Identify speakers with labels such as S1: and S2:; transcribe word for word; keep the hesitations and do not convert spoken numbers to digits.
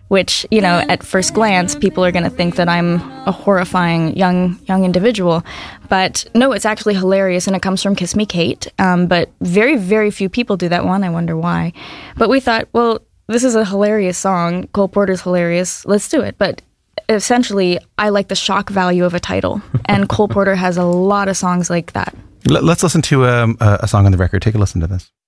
S1: which, you know, at first glance, people are going to think that I'm a horrifying young young individual. But no, it's actually hilarious, and it comes from Kiss Me Kate. Um, but very, very few people do that one. I wonder why. But we thought, well, this is a hilarious song. Cole Porter's hilarious. Let's do it. But essentially, I like the shock value of a title, and Cole Porter has a lot of songs like that.
S2: Let's listen to um, a song on the record. Take a listen to this.